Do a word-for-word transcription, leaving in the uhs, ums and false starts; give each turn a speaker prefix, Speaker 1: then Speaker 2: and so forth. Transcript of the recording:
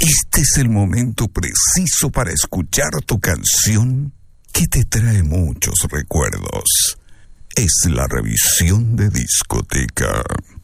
Speaker 1: Este es el momento preciso para escuchar tu canción que te trae muchos recuerdos. Es la revisión de discoteca.